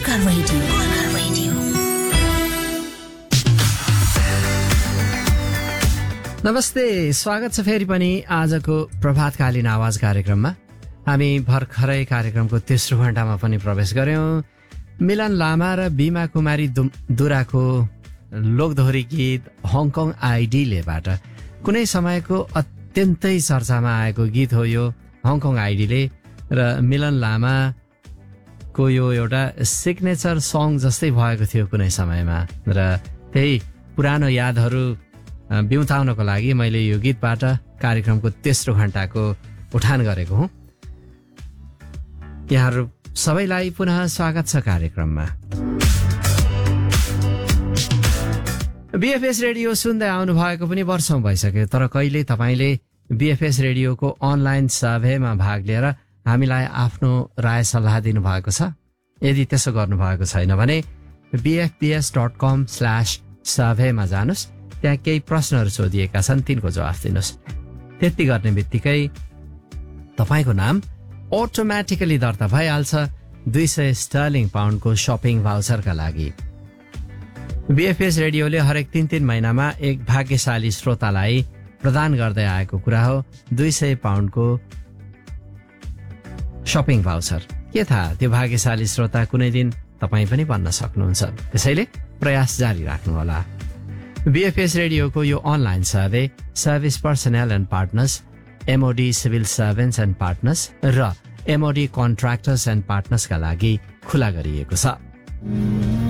Gorkha radio. नमस्ते, स्वागत छ फेरि पनि आजको प्रभातकालीन आवाज कार्यक्रममा। हामी भर्खरै कार्यक्रमको तेस्रो घण्टामा पनि प्रवेश गर्यौं। मिलन लामा र बीमा कुमारी दुराको लोकदोहोरी गीत हङकङ आइडिलेबाट कुनै समयको अत्यन्तै चर्चामा आएको गीत हो यो हङकङ आइडिले, र मिलन लामाको यो एउटा सिग्नेचर सङ जस्तै भएको थियो कुनै समयमा, र त्यही पुरानो यादहरू बिउताउनको लागि मैले यो गीतबाट कार्यक्रमको तेस्रो घण्टाको उठान गरेको हुँ। यहाँहरू सबैलाई पुनः स्वागत छ कार्यक्रममा। बीएफएस रेडियो सुन्दै आउनु भएको पनि वर्षौं भइसक्यो, तर कहिले तपाईँले बीएफएस रेडियोको अनलाइन सर्भेमा भाग लिएर हामीलाई आफ्नो राय सल्लाह दिनुभएको छ? यदि त्यसो गर्नुभएको छैन भने bfps.com/survey मा जानुस्। त्यहाँ केही प्रश्नहरू सोधिएका छन्, तिनको जवाफ दिनुहोस्। त्यति गर्ने बित्तिकै तपाईँको नाम अटोमेटिकली दर्ता भइहाल्छ 200 स्टर्लिङ पाउन्डको शपिङ भाउचरका लागि। बीएफएस रेडियोले हरेक 3-3 महिनामा एक भाग्यशाली श्रोतालाई प्रदान गर्दै आएको कुरा हो 200 पाउन्डको शपिङ भाउचर। के थाहा, त्यो भाग्यशाली श्रोता कुनै दिन तपाईँ पनि बन्न सक्नुहुन्छ। त्यसैले प्रयास जारी राख्नुहोला। बीएफएस रेडियोको यो online survey service personal and partners, MoD civil servants and partners र एमओडी कन्ट्र्याक्टर्स एन्ड पार्टनर्सका लागि खुला गरिएको छ।